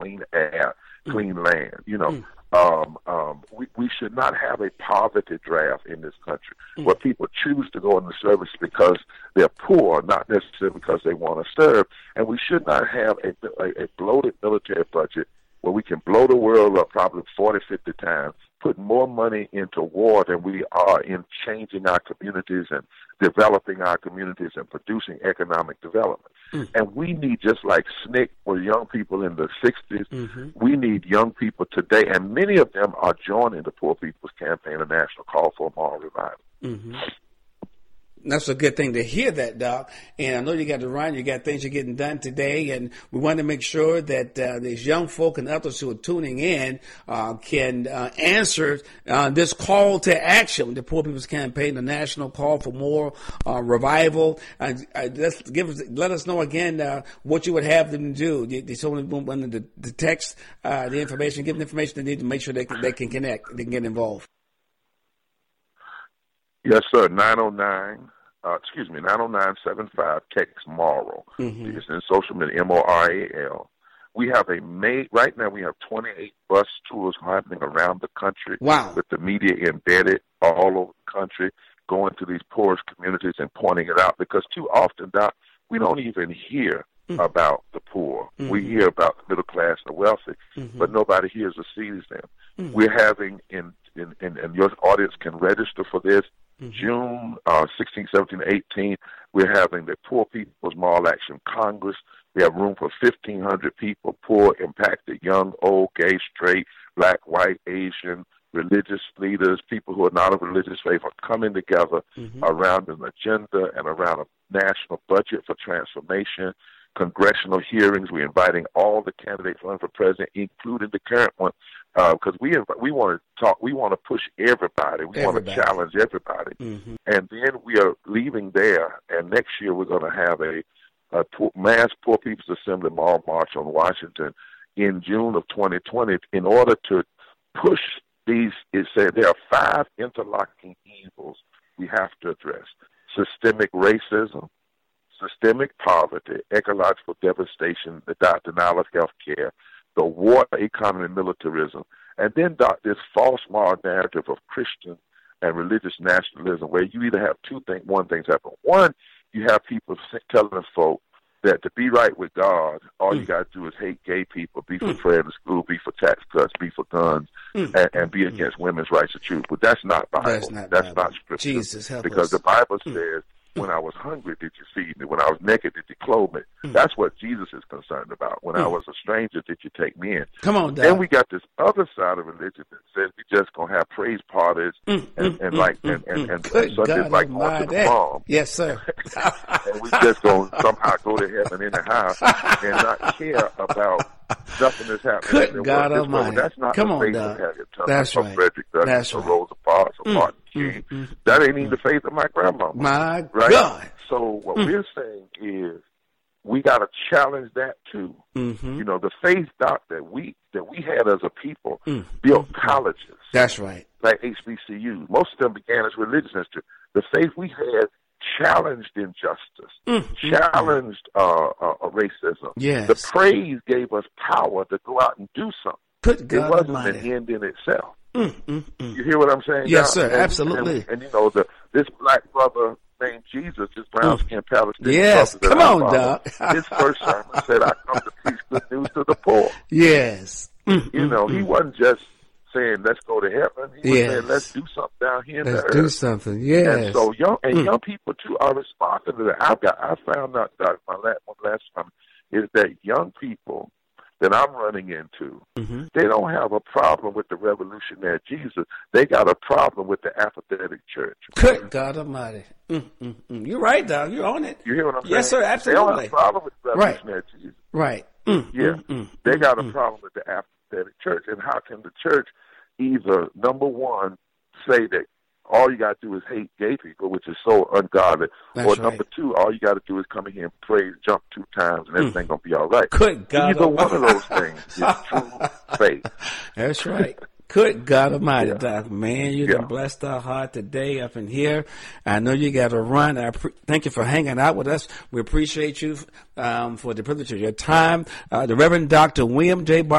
clean air, clean land. We should not have a poverty draft in this country where people choose to go into service because they're poor, not necessarily because they want to serve. And we should not have a bloated military budget where we can blow the world up probably 40, 50 times, put more money into war than we are in changing our communities and developing our communities and producing economic development. And we need, just like SNCC were young people in the 60s, we need young people today, and many of them are joining the Poor People's Campaign, a national call for a moral revival. That's a good thing to hear that, Doc. And I know you got to run. You got things you're getting done today. And we want to make sure that these young folk and others who are tuning in can answer this call to action, the Poor People's Campaign, the national call for more revival. Let us know again what you would have them do. They told them to text the information, give them the information they need to make sure they can connect, they can get involved. Yes, sir. 90975, text Moral. It's in social media, MORAL. We have right now we have 28 bus tours happening around the country. Wow. With the media embedded all over the country, going to these poorest communities and pointing it out, because too often, Doc, we don't even hear about the poor. We hear about the middle class and the wealthy, but nobody hears or sees them. We're having, and your audience can register for this, June 16, 17, 18, we're having the Poor People's Moral Action Congress. We have room for 1,500 people, poor, impacted, young, old, gay, straight, black, white, Asian, religious leaders, people who are not of religious faith are coming together around an agenda and around a national budget for transformation, congressional hearings. We're inviting all the candidates running for president, including the current one, because we want to talk. We want to push everybody. We want to challenge everybody. And then we are leaving there, and next year we're going to have a mass Poor People's Assembly Moral March on Washington in June of 2020 in order to push these. It said there are 5 interlocking evils we have to address: systemic racism, systemic poverty, ecological devastation, the denial of health care, the war economy, militarism, and then, Doc, this false moral narrative of Christian and religious nationalism, where you either have one thing's happen. One, you have people telling folk that to be right with God, all you got to do is hate gay people, be for prayer in school, be for tax cuts, be for guns, and be against women's rights to choose. But that's not Bible. That's not Scripture. Jesus, help because us. The Bible says, when I was hungry, did you feed me? When I was naked, did you clothe me? That's what Jesus is concerned about. When I was a stranger, did you take me in? Come on, Doc. Then we got this other side of religion that says we just gonna have praise parties and Sundays like going to the prom. Yes, sir. And we just gonna somehow go to heaven in the house and not care about nothing that's happening. Good God Almighty. That's not Come the on, faith Doc. of Harriet Tubman, That's or right. Frederick Douglass, That's or right. Rosa Parks, or Martin King. That ain't even the faith of my grandmama. My right? God. So what we're saying is we got to challenge that too. You know, the faith, Doc, that we had as a people built colleges. That's right. Like HBCUs. Most of them began as religious institutes. The faith we had challenged injustice, challenged racism. Yes. The praise gave us power to go out and do something. Good God it wasn't Almighty. an end in itself. You hear what I'm saying? Yes, Doc? sir. Absolutely. And you know, this black brother named Jesus, this brown-skinned Palestinian yes. brother. Come on, Doc. His first sermon said, I come to preach good news to the poor. Yes. You know, he wasn't just saying, let's go to heaven. He was saying, let's do something down here in the earth. Let's do something, yes. And so young people, too, are responding to that. I found out, Doc, my last time, is that young people that I'm running into, they don't have a problem with the revolutionary Jesus. They got a problem with the apathetic church. Good God Almighty. You're right, Doc. You're on it. You hear what I'm saying? Yes, sir. Absolutely. They don't have a problem with the revolutionary Jesus. Right. They got a problem with the apathetic church. And how can the church either, number one, say that all you got to do is hate gay people, which is so ungodly, or number two, all you got to do is come in here and praise, jump 2 times, and everything's going to be all right. Good God Either Almighty. one of those things is true faith. That's right. Good God Almighty, Doc. Man, you done blessed our heart today up in here. I know you got to run. Thank you for hanging out with us. We appreciate you for the privilege of your time. The Reverend Dr. William J.